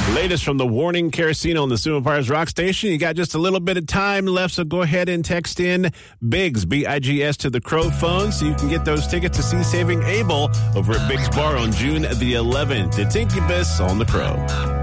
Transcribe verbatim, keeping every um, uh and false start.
Latest from the Warning Casino on the Sumapar's Rock Station. You got just a little bit of time left, so go ahead and text in Biggs, B I G S, to the Crow phone so you can get those tickets to see Saving Abel over at Biggs Bar on June the eleventh. It's Incubus on the Crow.